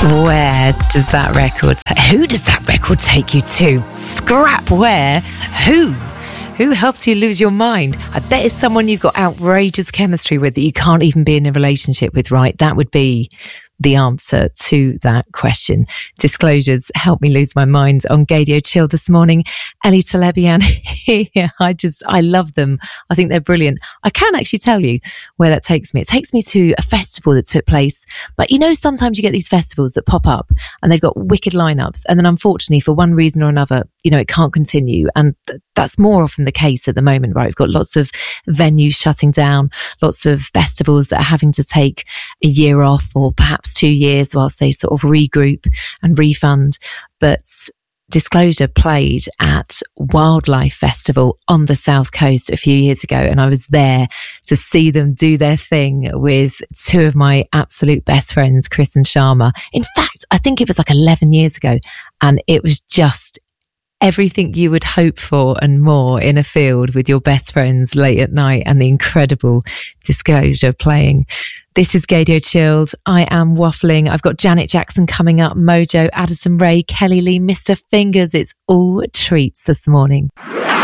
Where does that record who does that record take you to? Scrap where? Who helps you lose your mind? I bet it's someone you've got outrageous chemistry with that you can't even be in a relationship with, right? That would be the answer to that question. Disclosures help me lose my mind on Gaydio Chill this morning. Ellie Telebian here. I love them. I think they're brilliant. I can actually tell you where that takes me. It takes me to a festival that took place. But you know, sometimes you get these festivals that pop up and they've got wicked lineups. And then unfortunately, for one reason or another, you know, it can't continue. And that's more often the case at the moment, right? We've got lots of venues shutting down, lots of festivals that are having to take a year off or perhaps 2 years whilst they sort of regroup and refund. But Disclosure played at Wildlife Festival on the South Coast a few years ago, and I was there to see them do their thing with two of my absolute best friends, Chris and Sharma. In fact, I think it was like 11 years ago, and it was just everything you would hope for and more in a field with your best friends late at night, and the incredible Disclosure playing. This is Gaydio Chilled. I am waffling. I've got Janet Jackson coming up, Mojo, Addison Rae, Kelly Lee, Mr. Fingers. It's all treats this morning.